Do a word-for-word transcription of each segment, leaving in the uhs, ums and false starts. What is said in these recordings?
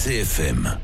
C F M,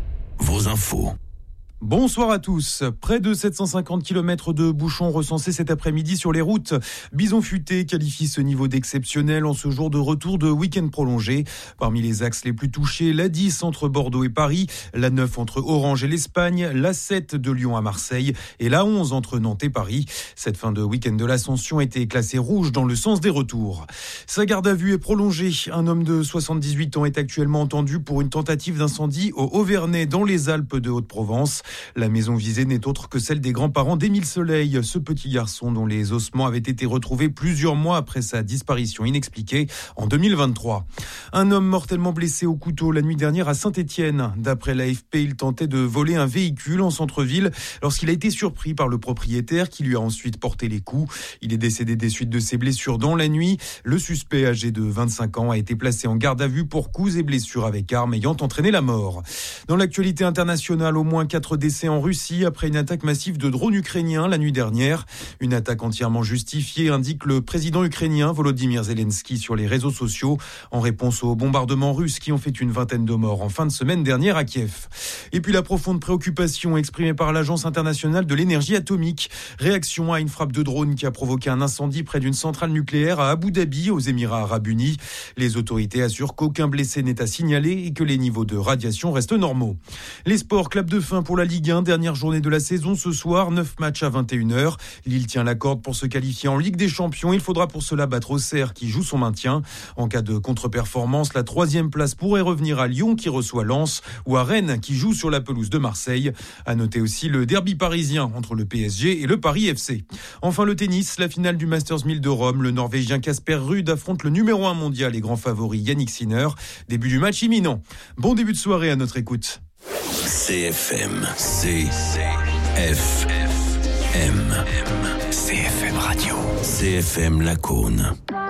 vos infos. Bonsoir à tous. Près de sept cent cinquante kilomètres de bouchons recensés cet après-midi sur les routes. Bison Futé qualifie ce niveau d'exceptionnel en ce jour de retour de week-end prolongé. Parmi les axes les plus touchés, l'A dix entre Bordeaux et Paris, l'A neuf entre Orange et l'Espagne, l'A sept de Lyon à Marseille et l'A onze entre Nantes et Paris. Cette fin de week-end de l'Ascension était classée rouge dans le sens des retours. Sa garde à vue est prolongée. Un homme de soixante-dix-huit ans est actuellement entendu pour une tentative d'incendie au Auvernais dans les Alpes de Haute-Provence. La maison visée n'est autre que celle des grands-parents d'Émile Soleil, ce petit garçon dont les ossements avaient été retrouvés plusieurs mois après sa disparition inexpliquée en deux mille vingt-trois. Un homme mortellement blessé au couteau la nuit dernière à Saint-Étienne. D'après l'A F P, il tentait de voler un véhicule en centre-ville lorsqu'il a été surpris par le propriétaire qui lui a ensuite porté les coups. Il est décédé des suites de ses blessures dans la nuit. Le suspect, âgé de vingt-cinq ans, a été placé en garde à vue pour coups et blessures avec arme ayant entraîné la mort. Dans l'actualité internationale, au moins quatre décès en Russie après une attaque massive de drones ukrainiens la nuit dernière. Une attaque entièrement justifiée, indique le président ukrainien Volodymyr Zelensky sur les réseaux sociaux, en réponse aux bombardements russes qui ont fait une vingtaine de morts en fin de semaine dernière à Kiev. Et puis la profonde préoccupation exprimée par l'Agence internationale de l'énergie atomique. Réaction à une frappe de drone qui a provoqué un incendie près d'une centrale nucléaire à Abu Dhabi, aux Émirats arabes unis. Les autorités assurent qu'aucun blessé n'est à signaler et que les niveaux de radiation restent normaux. Les sports, clap de fin pour la Ligue un, dernière journée de la saison ce soir, neuf matchs à vingt et une heures. Lille tient la corde pour se qualifier en Ligue des Champions. Il faudra pour cela battre Auxerre qui joue son maintien. En cas de contre-performance, la troisième place pourrait revenir à Lyon qui reçoit Lens ou à Rennes qui joue sur la pelouse de Marseille. À noter aussi le derby parisien entre le P S G et le Paris F C. Enfin le tennis, la finale du Masters mille de Rome. Le Norvégien Casper Ruud affronte le numéro un mondial et grand favori Yannick Sinner. Début du match imminent. Bon début de soirée à notre écoute. C F M, C F M, C F M Radio, C F M Lacaune.